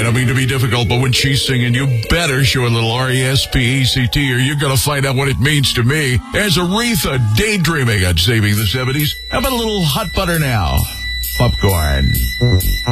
I don't mean to be difficult, but when she's singing, you better show a little R-E-S-P-E-C-T or you're going to find out what it means to me. As Aretha daydreaming on Saving the 70s. How about a little hot butter now? Popcorn.